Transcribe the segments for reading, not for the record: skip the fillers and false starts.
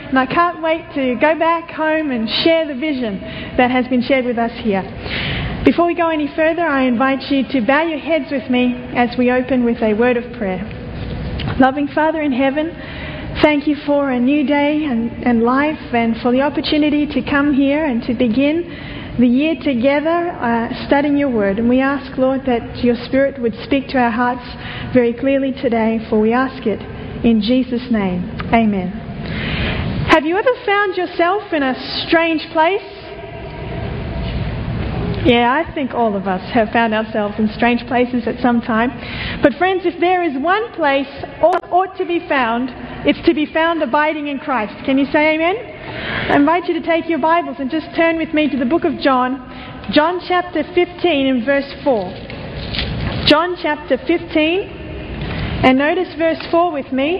and I can't wait to go back home and share the vision that has been shared with us here. Before we go any further, I invite you to bow your heads with me as we open with a word of prayer. Loving Father in heaven, thank you for a new day and life, and for the opportunity to come here and to begin the year together studying your word. And we ask, Lord, that your Spirit would speak to our hearts very clearly today, for we ask it in Jesus' name. Amen. Have you ever found yourself in a strange place? Yeah, I think all of us have found ourselves in strange places at some time. But friends, if there is one place ought to be found, it's to be found abiding in Christ. Can you say amen? I invite you to take your Bibles and just turn with me to the book of John chapter 15 and verse 4. John chapter 15, and notice verse 4 with me.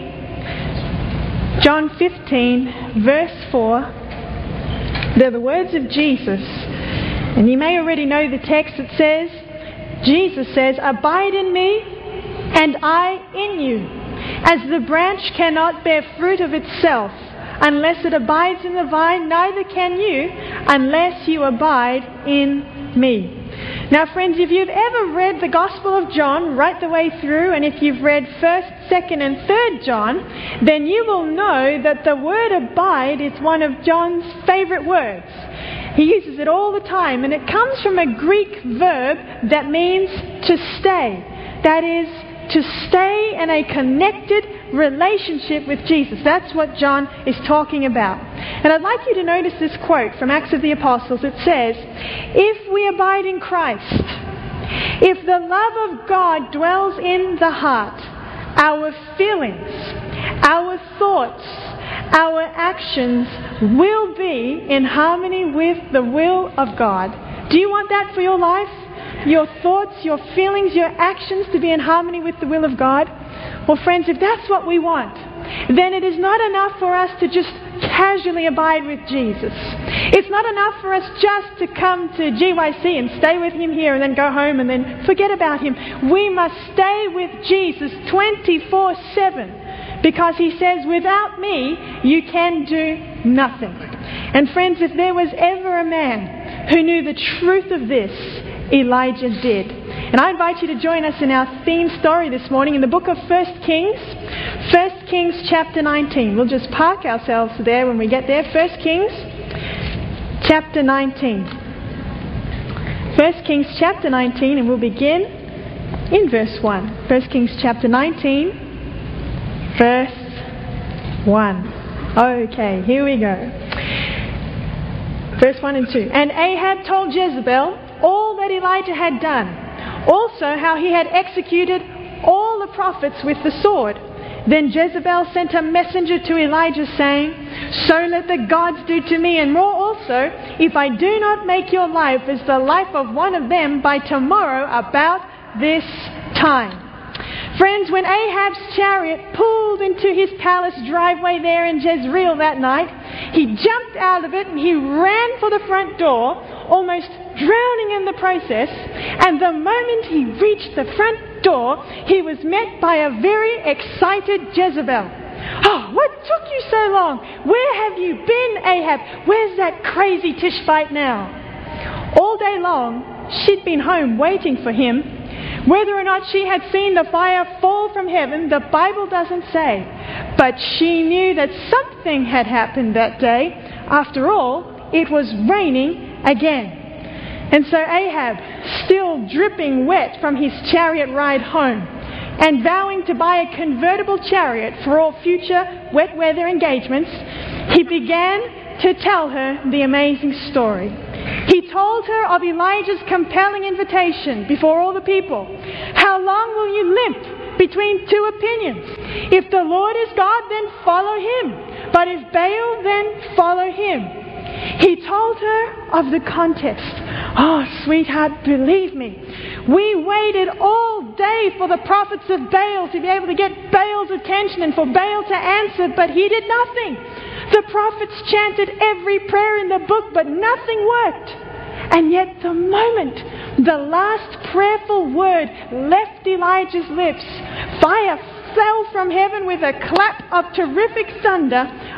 John 15, verse 4. They're the words of Jesus. And you may already know the text that says, Jesus says, "Abide in me, and I in you. As the branch cannot bear fruit of itself unless it abides in the vine, neither can you unless you abide in me." Now friends, if you've ever read the Gospel of John right the way through, and if you've read 1st, 2nd and 3rd John, then you will know that the word abide is one of John's favourite words. He uses it all the time, and it comes from a Greek verb that means to stay. That is, to stay in a connected relationship with Jesus. That's what John is talking about. And I'd like you to notice this quote from Acts of the Apostles. It says, "If we abide in Christ, if the love of God dwells in the heart, our feelings, our thoughts, our actions will be in harmony with the will of God." Do you want that for your life? Your thoughts, your feelings, your actions to be in harmony with the will of God? Well, friends, if that's what we want, then it is not enough for us to just casually abide with Jesus. It's not enough for us just to come to GYC and stay with Him here and then go home and then forget about Him. We must stay with Jesus 24/7. Because He says, "Without me, you can do nothing." And friends, if there was ever a man who knew the truth of this, Elijah did. And I invite you to join us in our theme story this morning in the book of 1 Kings. 1 Kings chapter 19. We'll just park ourselves there when we get there. 1 Kings chapter 19. 1 Kings chapter 19, and we'll begin in verse 1. 1 Kings chapter 19. Verse 1. Okay, here we go. Verse 1 and 2. "And Ahab told Jezebel all that Elijah had done, also how he had executed all the prophets with the sword. Then Jezebel sent a messenger to Elijah, saying, 'So let the gods do to me, and more also, if I do not make your life as the life of one of them by tomorrow about this time.'" Friends, when Ahab's chariot pulled into his palace driveway there in Jezreel that night, he jumped out of it and he ran for the front door, almost drowning in the process. And the moment he reached the front door, he was met by a very excited Jezebel. "Oh, what took you so long? Where have you been, Ahab? Where's that crazy Tishbite now?" All day long, she'd been home waiting for him. Whether or not she had seen the fire fall from heaven, the Bible doesn't say. But she knew that something had happened that day. After all, it was raining again. And so Ahab, still dripping wet from his chariot ride home, and vowing to buy a convertible chariot for all future wet weather engagements, he began to tell her the amazing story. He told her of Elijah's compelling invitation before all the people. How long will you limp between two opinions? If the Lord is God, then follow Him. But if Baal, then follow him. He told her of the context. "Oh, sweetheart, believe me, we waited all day for the prophets of Baal to be able to get Baal's attention and for Baal to answer, but he did nothing. The prophets chanted every prayer in the book, but nothing worked. And yet the moment the last prayerful word left Elijah's lips, fire fell from heaven with a clap of terrific thunder,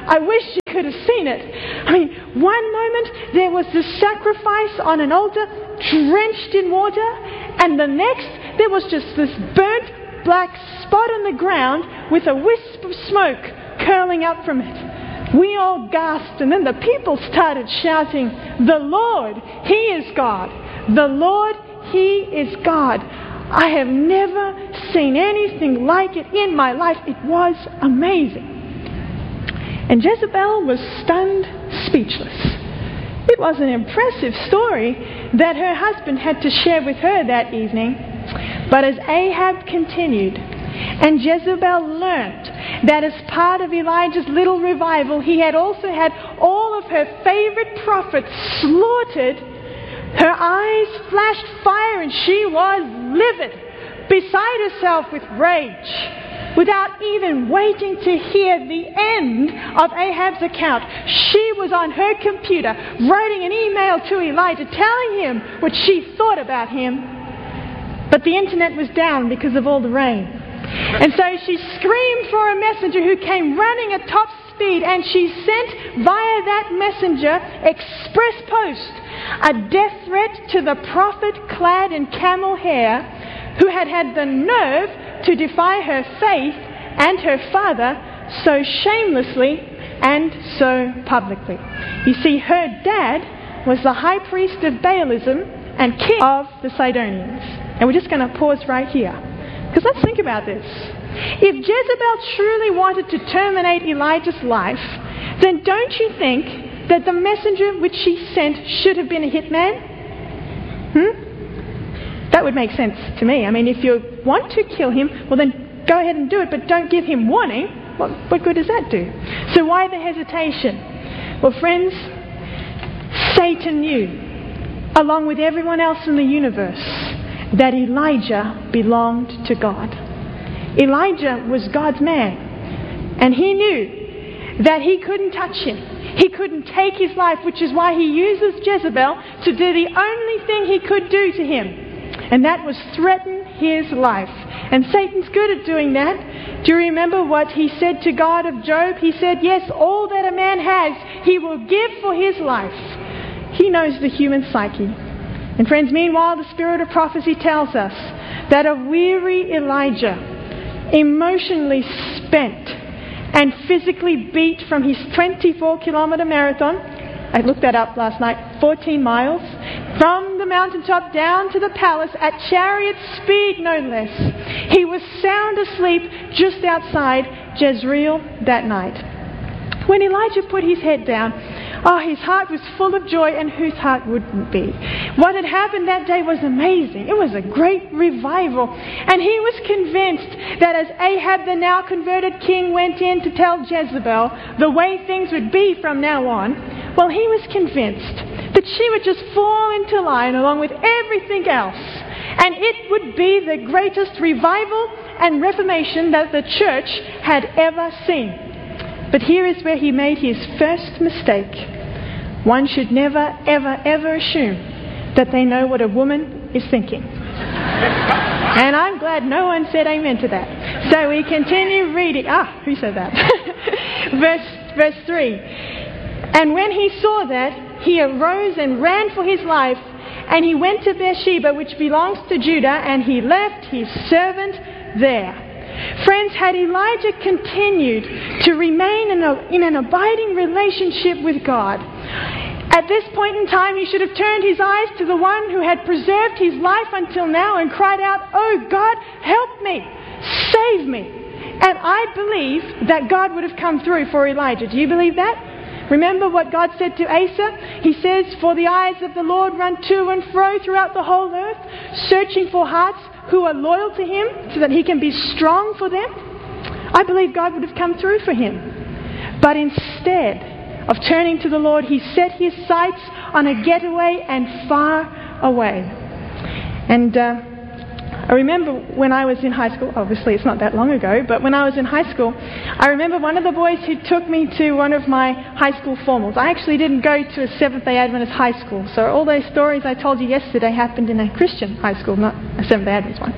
I wish you could have seen it. I mean, one moment there was the sacrifice on an altar drenched in water, and the next there was just this burnt black spot on the ground with a wisp of smoke curling up from it. We all gasped, and then the people started shouting, "The Lord, He is God. The Lord, He is God." I have never seen anything like it in my life. It was amazing. And Jezebel was stunned, speechless. It was an impressive story that her husband had to share with her that evening. But as Ahab continued, and Jezebel learned that as part of Elijah's little revival, he had also had all of her favorite prophets slaughtered, her eyes flashed fire and she was livid, beside herself with rage. Without even waiting to hear the end of Ahab's account, she was on her computer writing an email to Elijah telling him what she thought about him. But the internet was down because of all the rain. And so she screamed for a messenger who came running at top speed, and she sent via that messenger express post a death threat to the prophet clad in camel hair who had had the nerve to defy her faith and her father so shamelessly and so publicly. You see, her dad was the high priest of Baalism and king of the Sidonians. And we're just going to pause right here, because let's think about this. If Jezebel truly wanted to terminate Elijah's life, then don't you think that the messenger which she sent should have been a hitman? That would make sense to me. I mean, if you want to kill him, well then go ahead and do it, but don't give him warning. What good does that do? So why the hesitation? Well, friends, Satan knew, along with everyone else in the universe, that Elijah belonged to God. Elijah was God's man, and he knew that he couldn't touch him. He couldn't take his life, which is why he uses Jezebel to do the only thing he could do to him, and that was threaten his life. And Satan's good at doing that. Do you remember what he said to God of Job? He said, yes, all that a man has, he will give for his life. He knows the human psyche. And friends, meanwhile, the spirit of prophecy tells us that a weary Elijah, emotionally spent and physically beat from his 24-kilometer marathon, I looked that up last night, 14 miles, from the mountaintop down to the palace at chariot speed, no less. He was sound asleep just outside Jezreel that night. When Elijah put his head down, his heart was full of joy, and whose heart wouldn't be? What had happened that day was amazing. It was a great revival. And he was convinced that as Ahab, the now converted king, went in to tell Jezebel the way things would be from now on, well, he was convinced that she would just fall into line along with everything else. And it would be the greatest revival and reformation that the church had ever seen. But here is where he made his first mistake. One should never, ever, ever assume that they know what a woman is thinking. And I'm glad no one said amen to that. So we continue reading. Who said that? verse 3. And when he saw that, he arose and ran for his life, and he went to Beersheba, which belongs to Judah, and he left his servant there. Friends, had Elijah continued to remain in an abiding relationship with God, at this point in time he should have turned his eyes to the one who had preserved his life until now and cried out, "Oh God, help me, save me." And I believe that God would have come through for Elijah. Do you believe that? Remember what God said to Asa? He says, "For the eyes of the Lord run to and fro throughout the whole earth, searching for hearts who are loyal to him so that he can be strong for them." I believe God would have come through for him. But instead of turning to the Lord, he set his sights on a getaway and far away. And I remember when I was in high school, obviously it's not that long ago, but when I was in high school, I remember one of the boys who took me to one of my high school formals. I actually didn't go to a Seventh-day Adventist high school, so all those stories I told you yesterday happened in a Christian high school, not a Seventh-day Adventist one.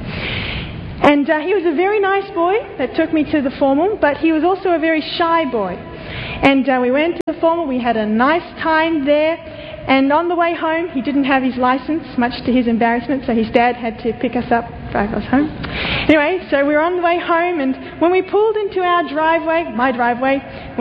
And he was a very nice boy that took me to the formal, but he was also a very shy boy. And we went to the formal. We had a nice time there. And on the way home, he didn't have his license, much to his embarrassment, so his dad had to pick us up, drive us home. Anyway, so we were on the way home, and when we pulled into our driveway, my driveway,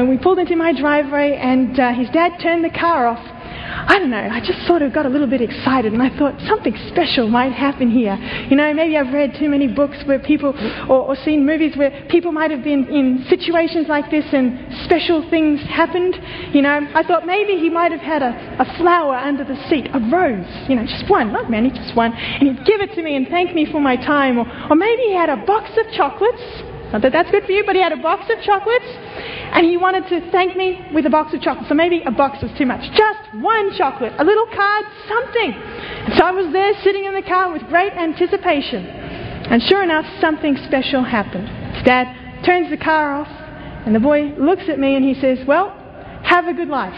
and his dad turned the car off, I don't know, I just sort of got a little bit excited, and I thought something special might happen here. You know, maybe I've read too many books where people, or seen movies where people might have been in situations like this and special things happened. You know, I thought maybe he might have had a flower under the seat, a rose, you know, just one, not many, just one, and he'd give it to me and thank me for my time. Or maybe he had a box of chocolates. Not that that's good for you, but he had a box of chocolates, and he wanted to thank me with a box of chocolates. So maybe a box was too much. Just one chocolate, a little card, something. And so I was there sitting in the car with great anticipation. And sure enough, something special happened. His dad turns the car off, and the boy looks at me and he says, "Well, have a good life."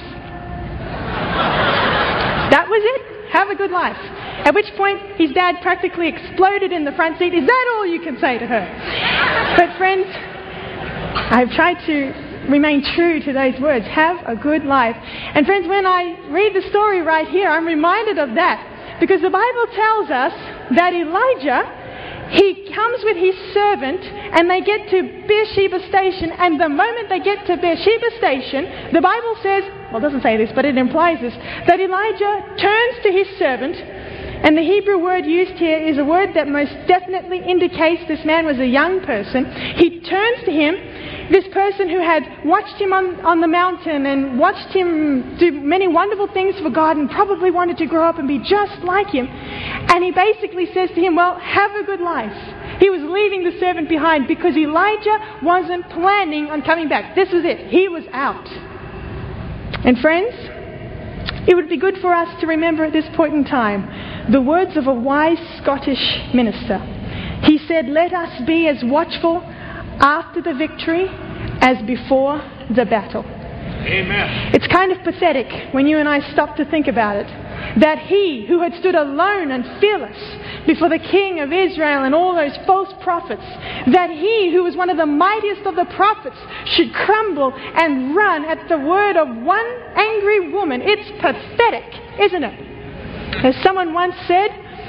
That was it. Have a good life. At which point, his dad practically exploded in the front seat. Is that all you can say to her? But friends, I've tried to remain true to those words. Have a good life. And friends, when I read the story right here, I'm reminded of that. Because the Bible tells us that Elijah, he comes with his servant and they get to Beersheba Station, and the moment they get to Beersheba Station, the Bible says, well, it doesn't say this, but it implies this, that Elijah turns to his servant, and the Hebrew word used here is a word that most definitely indicates this man was a young person. He turns to him, this person who had watched him on the mountain and watched him do many wonderful things for God and probably wanted to grow up and be just like him. And he basically says to him, well, have a good life. He was leaving the servant behind because Elijah wasn't planning on coming back. This was it. He was out. And friends, it would be good for us to remember at this point in time the words of a wise Scottish minister. He said, "Let us be as watchful after the victory as before the battle." Amen. It's kind of pathetic when you and I stop to think about it, that he who had stood alone and fearless before the king of Israel and all those false prophets, that he who was one of the mightiest of the prophets should crumble and run at the word of one angry woman. It's pathetic, isn't it? As someone once said,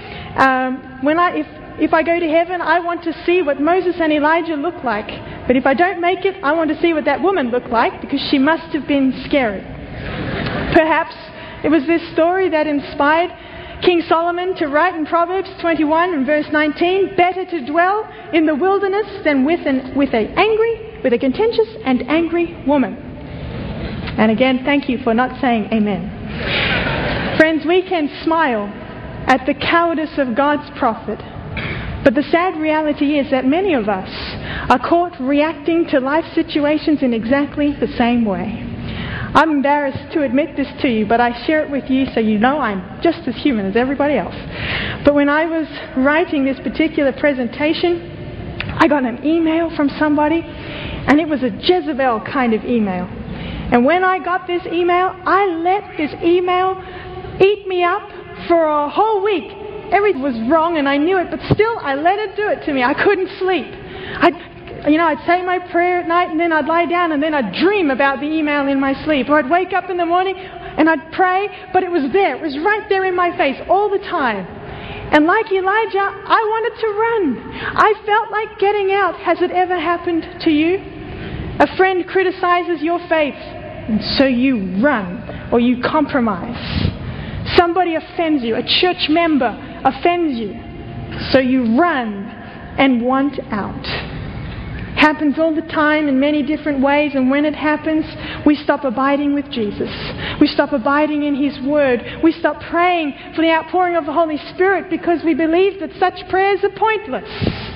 if I go to heaven, I want to see what Moses and Elijah look like. But if I don't make it, I want to see what that woman looked like, because she must have been scary. Perhaps it was this story that inspired King Solomon to write in Proverbs 21 and verse 19, "Better to dwell in the wilderness than with a contentious and angry woman." And again, thank you for not saying amen. Friends, we can smile at the cowardice of God's prophet, but the sad reality is that many of us are caught reacting to life situations in exactly the same way. I'm embarrassed to admit this to you, but I share it with you so you know I'm just as human as everybody else. But when I was writing this particular presentation, I got an email from somebody, and it was a Jezebel kind of email. And when I got this email, I let this email eat me up for a whole week. Everything was wrong and I knew it, but still I let it do it to me. I couldn't sleep. I'd say my prayer at night, and then I'd lie down and then I'd dream about the email in my sleep. Or I'd wake up in the morning and I'd pray, but it was there. It was right there in my face all the time. And like Elijah, I wanted to run. I felt like getting out. Has it ever happened to you? A friend criticizes your faith, and so you run or you compromise. Somebody offends you. A church member offends you, so you run and want out. Happens all the time in many different ways, and when it happens, we stop abiding with Jesus. We stop abiding in His Word. We stop praying for the outpouring of the Holy Spirit because we believe that such prayers are pointless.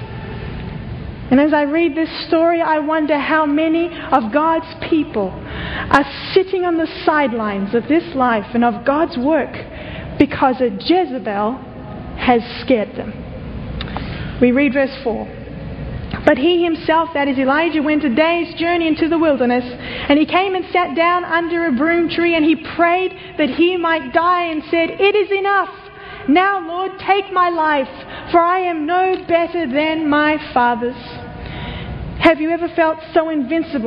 And as I read this story, I wonder how many of God's people are sitting on the sidelines of this life and of God's work because a Jezebel has scared them. We read verse 4. "But he himself," that is Elijah, "went a day's journey into the wilderness, and he came and sat down under a broom tree, and he prayed that he might die and said, 'It is enough. Now, Lord, take my life, for I am no better than my fathers.'" Have you ever felt so invincible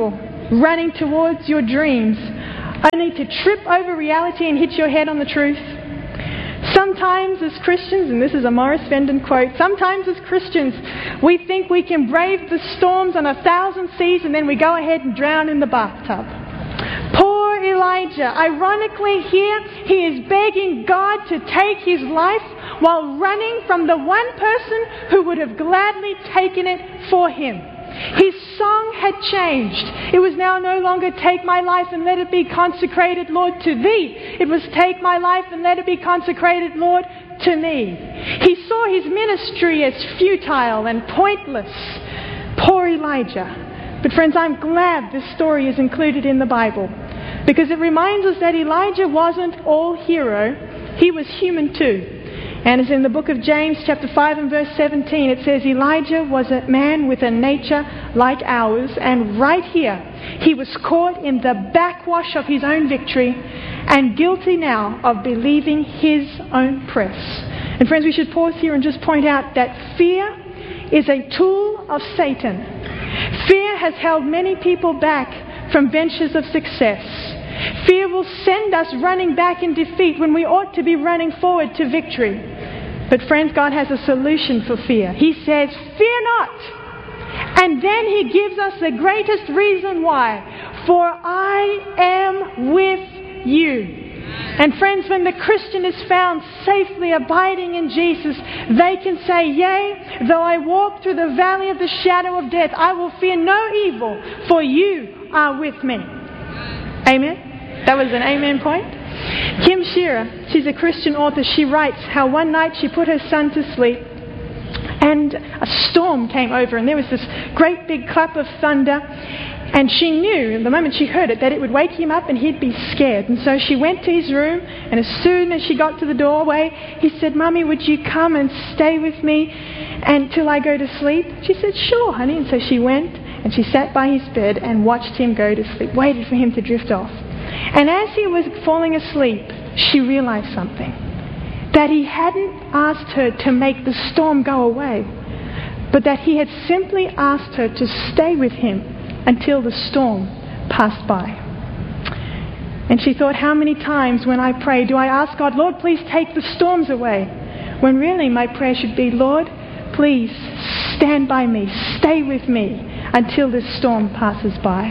running towards your dreams, only to trip over reality and hit your head on the truth? Sometimes as Christians, and this is a Morris Venden quote, sometimes as Christians we think we can brave the storms on 1,000 seas and then we go ahead and drown in the bathtub. Poor Elijah. Ironically here, he is begging God to take his life while running from the one person who would have gladly taken it for him. His song had changed. It was now no longer, take my life and let it be consecrated, Lord, to thee. It was, take my life and let it be consecrated, Lord, to me. He saw his ministry as futile and pointless. Poor Elijah. But friends, I'm glad this story is included in the Bible, because it reminds us that Elijah wasn't all hero. He was human too. And as in the book of James chapter 5 and verse 17, it says, Elijah was a man with a nature like ours, and right here he was caught in the backwash of his own victory and guilty now of believing his own press. And friends, we should pause here and just point out that fear is a tool of Satan. Fear has held many people back from ventures of success. Fear will send us running back in defeat when we ought to be running forward to victory. But friends, God has a solution for fear. He says, fear not. And then he gives us the greatest reason why. For I am with you. And friends, when the Christian is found safely abiding in Jesus, they can say, yea, though I walk through the valley of the shadow of death, I will fear no evil, for you are with me. Amen? That was an amen point. Kim Shearer, she's a Christian author, she writes how one night she put her son to sleep and a storm came over and there was this great big clap of thunder, and she knew the moment she heard it that it would wake him up and he'd be scared. And so she went to his room, and as soon as she got to the doorway, he said, Mummy, would you come and stay with me until I go to sleep? She said, sure, honey. And so she went and she sat by his bed and watched him go to sleep, waited for him to drift off. And as he was falling asleep, she realized something. That he hadn't asked her to make the storm go away, but that he had simply asked her to stay with him until the storm passed by. And she thought, how many times when I pray do I ask God, Lord, please take the storms away, when really my prayer should be, Lord, please stand by me, stay with me until this storm passes by.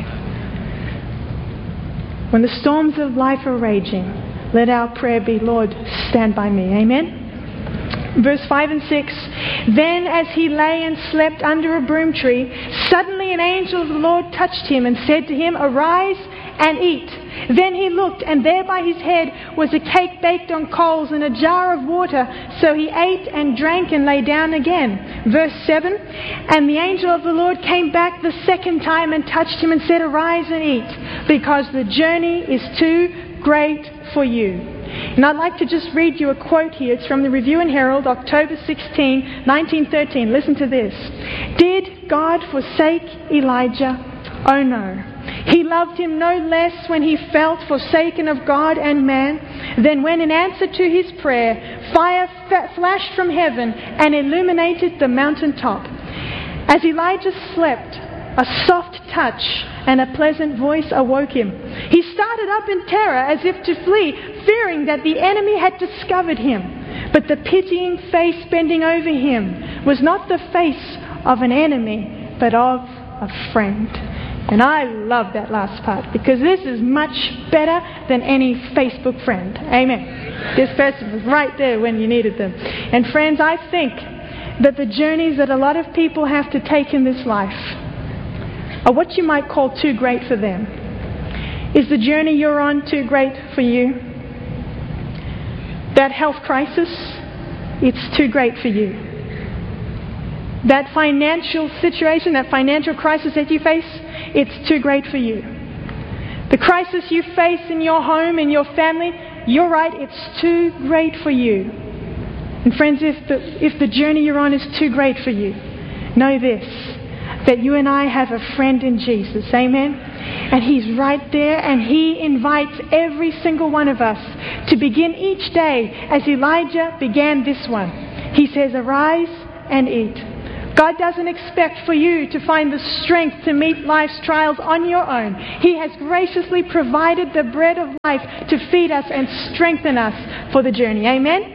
When the storms of life are raging, let our prayer be, Lord, stand by me. Amen? Verse 5 and 6, then as he lay and slept under a broom tree, suddenly an angel of the Lord touched him and said to him, arise and eat. Then he looked, and there by his head was a cake baked on coals and a jar of water. So he ate and drank and lay down again. Verse 7, and the angel of the Lord came back the second time and touched him and said, arise and eat, because the journey is too great for you. And I'd like to just read you a quote here. It's from the Review and Herald, October 16, 1913. Listen to this. Did God forsake Elijah? Oh no. He loved him no less when he felt forsaken of God and man than when in answer to his prayer, fire flashed from heaven and illuminated the mountaintop. As Elijah slept, a soft touch and a pleasant voice awoke him. He started up in terror as if to flee, fearing that the enemy had discovered him. But the pitying face bending over him was not the face of an enemy, but of a friend. And I love that last part, because this is much better than any Facebook friend. Amen. This person was right there when you needed them. And friends, I think that the journeys that a lot of people have to take in this life are what you might call too great for them. Is the journey you're on too great for you? That health crisis, it's too great for you. That financial situation, that financial crisis that you face, it's too great for you. The crisis you face in your home, in your family, you're right, it's too great for you. And friends, if the journey you're on is too great for you, know this, that you and I have a friend in Jesus. Amen? And He's right there, and He invites every single one of us to begin each day as Elijah began this one. He says, arise and eat. God doesn't expect for you to find the strength to meet life's trials on your own. He has graciously provided the bread of life to feed us and strengthen us for the journey. Amen?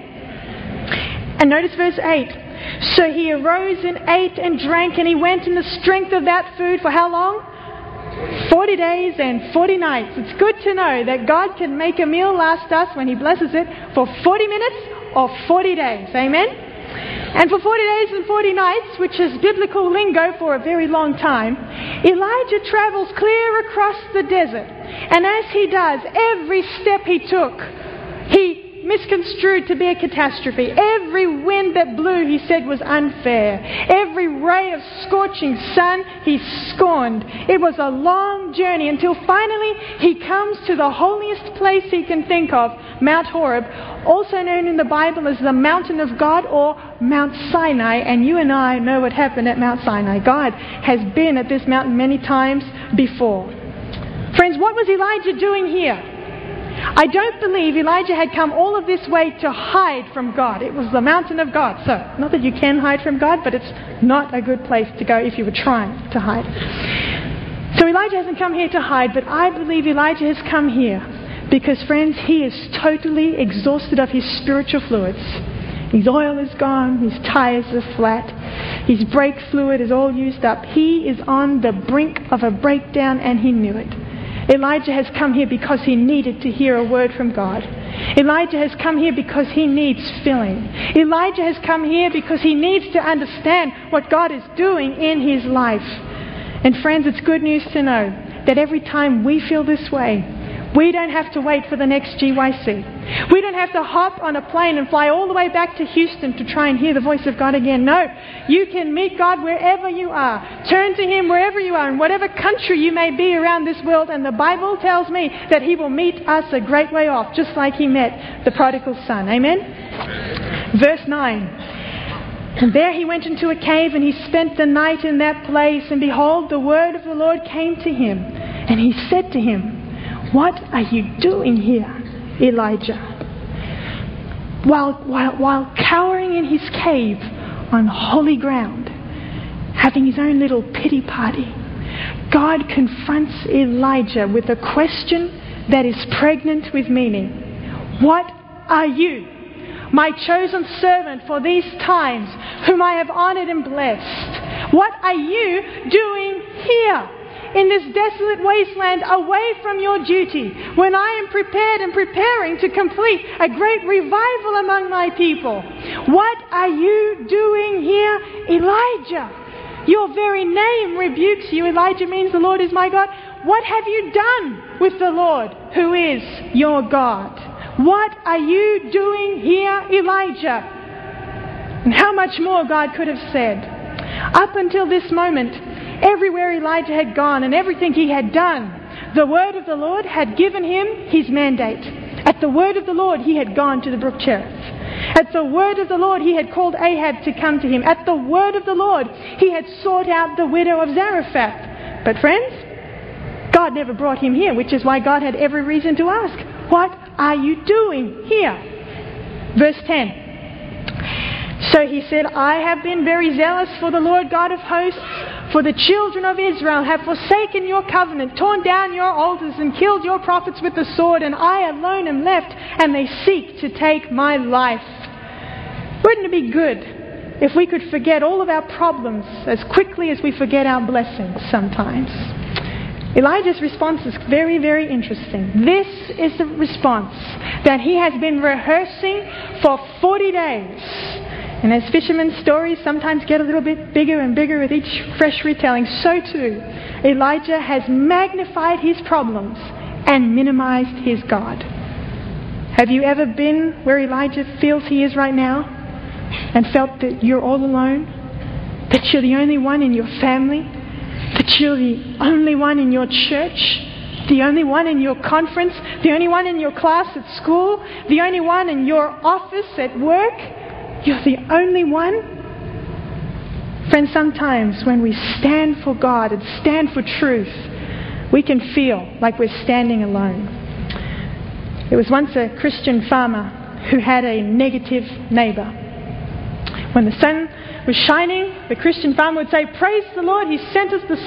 And notice verse 8. So he arose and ate and drank, and he went in the strength of that food for how long? 40 days and 40 nights. It's good to know that God can make a meal last us, when He blesses it, for 40 minutes or 40 days. Amen? And for 40 days and 40 nights, which is biblical lingo for a very long time, Elijah travels clear across the desert. And as he does, every step he took, he misconstrued to be a catastrophe. Every wind that blew, he said, was unfair. Every ray of scorching sun, he scorned. It was a long journey until finally he comes to the holiest place he can think of, Mount Horeb, also known in the Bible as the Mountain of God or Mount Sinai. And you and I know what happened at Mount Sinai. God has been at this mountain many times before. Friends, what was Elijah doing here? I don't believe Elijah had come all of this way to hide from God. It was the mountain of God. So, not that you can hide from God, but it's not a good place to go if you were trying to hide. So Elijah hasn't come here to hide, but I believe Elijah has come here because, friends, he is totally exhausted of his spiritual fluids. His oil is gone, his tires are flat, his brake fluid is all used up. He is on the brink of a breakdown, and he knew it. Elijah has come here because he needed to hear a word from God. Elijah has come here because he needs filling. Elijah has come here because he needs to understand what God is doing in his life. And friends, it's good news to know that every time we feel this way, we don't have to wait for the next GYC. We don't have to hop on a plane and fly all the way back to Houston to try and hear the voice of God again. No, you can meet God wherever you are. Turn to Him wherever you are, in whatever country you may be around this world. And the Bible tells me that He will meet us a great way off, just like He met the prodigal son. Amen? Verse 9. And there he went into a cave, and he spent the night in that place. And behold, the word of the Lord came to him. And he said to him, "What are you doing here, Elijah?" While cowering in his cave on holy ground, having his own little pity party, God confronts Elijah with a question that is pregnant with meaning. What are you, my chosen servant for these times, whom I have honored and blessed? What are you doing here, in this desolate wasteland, away from your duty, when I am prepared and preparing to complete a great revival among my people? What are you doing here, Elijah? Your very name rebukes you. Elijah means the Lord is my God. What have you done with the Lord, who is your God? What are you doing here, Elijah? And how much more God could have said. Up until this moment, everywhere Elijah had gone and everything he had done, the word of the Lord had given him his mandate. At the word of the Lord, he had gone to the brook Cherith. At the word of the Lord, he had called Ahab to come to him. At the word of the Lord, he had sought out the widow of Zarephath. But friends, God never brought him here, which is why God had every reason to ask, what are you doing here? Verse 10. So he said, I have been very zealous for the Lord God of hosts, for the children of Israel have forsaken your covenant, torn down your altars, and killed your prophets with the sword, and I alone am left, and they seek to take my life. Wouldn't it be good if we could forget all of our problems as quickly as we forget our blessings sometimes? Elijah's response is very, very interesting. This is the response that he has been rehearsing for 40 days. And as fishermen's stories sometimes get a little bit bigger and bigger with each fresh retelling, so too Elijah has magnified his problems and minimized his God. Have you ever been where Elijah feels he is right now and felt that you're all alone? That you're the only one in your family? That you're the only one in your church? The only one in your conference? The only one in your class at school? The only one in your office at work? You're the only one? Friends, sometimes when we stand for God and stand for truth, we can feel like we're standing alone. There was once a Christian farmer who had a negative neighbor. When the sun was shining, the Christian farmer would say, "Praise the Lord, He sent us the